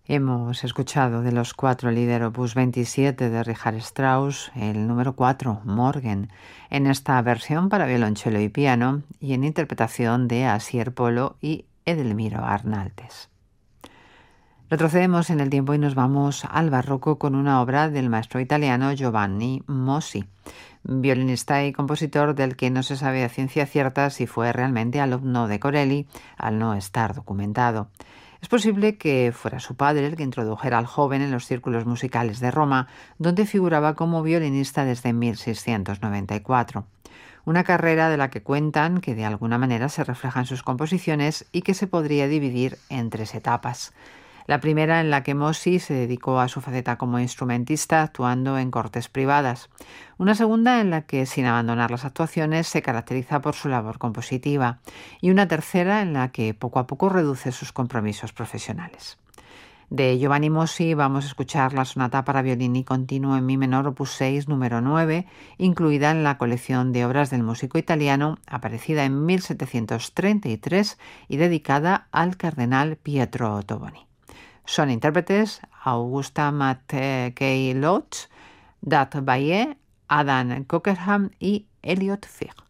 Hemos escuchado de los 4 Lieder Opus 27 de Richard Strauss, el número 4, Morgen, en esta versión para violonchelo y piano y en interpretación de Asier Polo y Edelmiro Arnaltes. Retrocedemos en el tiempo y nos vamos al barroco con una obra del maestro italiano Giovanni Mossi, violinista y compositor del que no se sabe a ciencia cierta si fue realmente alumno de Corelli, al no estar documentado. Es posible que fuera su padre el que introdujera al joven en los círculos musicales de Roma, donde figuraba como violinista desde 1694. Una carrera de la que cuentan que de alguna manera se refleja en sus composiciones y que se podría dividir en 3 etapas. La primera, en la que Mossi se dedicó a su faceta como instrumentista actuando en cortes privadas. Una segunda, en la que, sin abandonar las actuaciones, se caracteriza por su labor compositiva. Y una tercera, en la que poco a poco reduce sus compromisos profesionales. De Giovanni Mossi vamos a escuchar la sonata para violín y continuo en mi menor opus 6 número 9, incluida en la colección de obras del músico italiano, aparecida en 1733 y dedicada al cardenal Pietro Ottoboni. Son intérpretes Augusta Mattei Lotz, Dat Baye, Adam Cockerham y Elliot Fig.